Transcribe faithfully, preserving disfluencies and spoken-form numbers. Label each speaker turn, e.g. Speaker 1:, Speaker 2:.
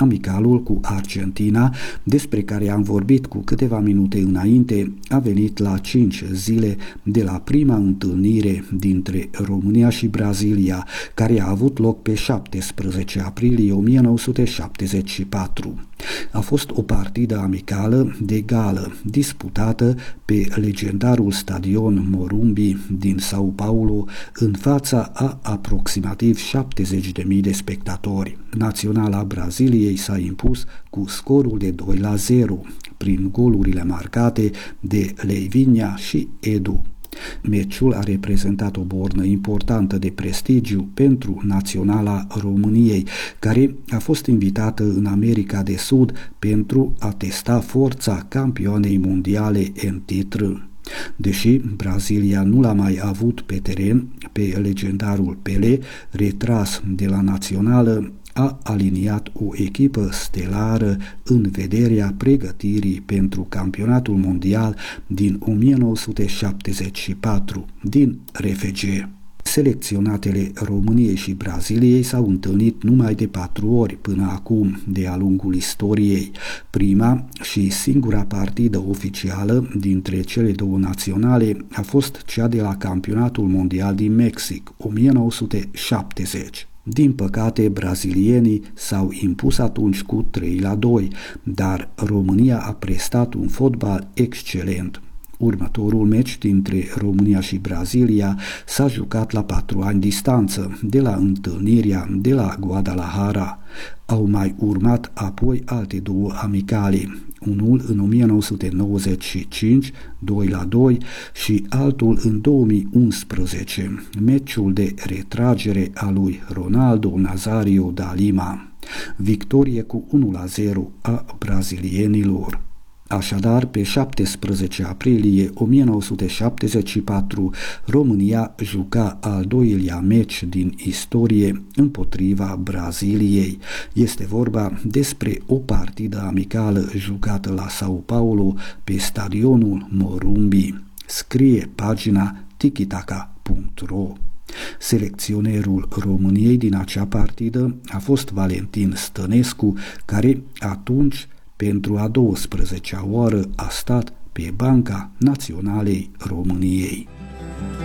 Speaker 1: Amicalul cu Argentina, despre care am vorbit cu câteva minute înainte, a venit la cinci zile de la prima întâlnire dintre România și Brazilia, care a avut loc pe șaptesprezece aprilie o mie nouă sute șaptezeci și patru. A fost o partidă amicală de gală, disputată pe legendarul stadion Morumbi din São Paulo, în fața a aproximativ șaptezeci de mii de spectatori. Naționala Braziliei s-a impus cu scorul de doi la zero, prin golurile marcate de Leivinha și Edu. Meciul a reprezentat o bornă importantă de prestigiu pentru Naționala României, care a fost invitată în America de Sud pentru a testa forța campioanei mondiale în titlu. Deși Brazilia nu l-a mai avut pe teren pe legendarul Pelé, retras de la națională, a aliniat o echipă stelară în vederea pregătirii pentru campionatul mondial din o mie nouă sute șaptezeci și patru din R F G. Selecționatele României și Braziliei s-au întâlnit numai de patru ori până acum de-a lungul istoriei. Prima și singura partidă oficială dintre cele două naționale a fost cea de la campionatul mondial din Mexic, o mie nouă sute șaptezeci. Din păcate, brazilienii s-au impus atunci cu trei la doi, dar România a prestat un fotbal excelent. Următorul meci dintre România și Brazilia s-a jucat la patru ani distanță de la întâlnirea de la Guadalajara. Au mai urmat apoi alte două amicale, unul în o mie nouă sute nouăzeci și cinci, doi la doi, și altul în două mii unsprezece, meciul de retragere a lui Ronaldo Nazario da Lima. Victorie cu unu la zero a brazilienilor. Așadar, pe șaptesprezece aprilie o mie nouă sute șaptezeci și patru, România juca al doilea meci din istorie împotriva Braziliei. Este vorba despre o partidă amicală jucată la São Paulo pe stadionul Morumbi. Scrie pagina tikitaka punct ro. Selecționerul României din acea partidă a fost Valentin Stănescu, care atunci pentru a douăsprezecea oară a stat pe banca Naționalei României.